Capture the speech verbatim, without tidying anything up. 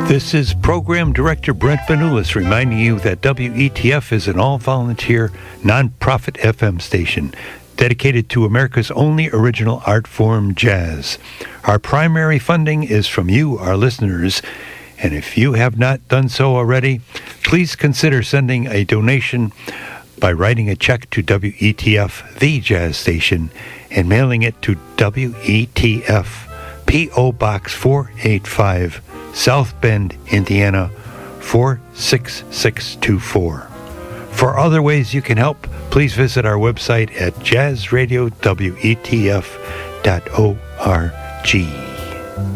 This is Program Director Brent Benulis reminding you that W E T F is an all-volunteer, non-profit F M station dedicated to America's only original art form, jazz. Our primary funding is from you, our listeners, and if you have not done so already, please consider sending a donation by writing a check to W E T F, the jazz station, and mailing it to W E T F, P O Box four eighty-five, South Bend, Indiana, four six six two four. For other ways you can help, please visit our website at jazz radio w e t f dot org.